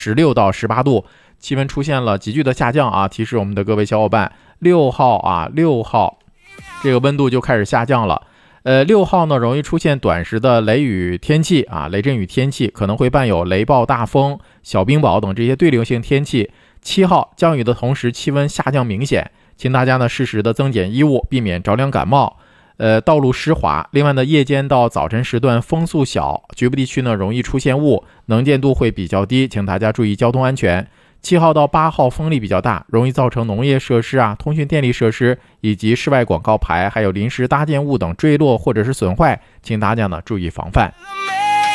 16到18度，气温出现了急剧的下降啊，提示我们的各位小伙伴，6号这个温度就开始下降了。6号呢容易出现短时的雷雨天气啊，雷阵雨天气可能会伴有雷暴大风、小冰雹等这些对流性天气。7号降雨的同时气温下降明显，请大家呢适时的增减衣物，避免着凉感冒。道路湿滑，另外呢夜间到早晨时段风速小，局部地区呢容易出现雾，能见度会比较低，请大家注意交通安全。7号到8号风力比较大，容易造成农业设施啊、通讯电力设施以及室外广告牌还有临时搭建物等坠落或者是损坏，请大家呢注意防范。